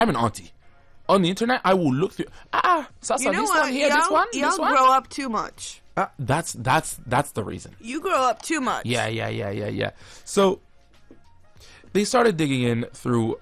I'm an auntie. On the internet, I will look through. Sasa, You know this what? one here, this one. Y'all grow up too much. That's the reason. You grow up too much. Yeah. So they started digging in through